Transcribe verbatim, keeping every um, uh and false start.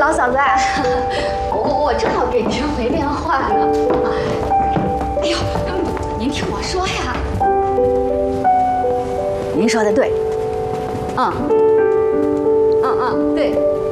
早，嫂子，我我正好给您回电话呢。哎呦，您听我说呀。您说的对。嗯。嗯嗯，对。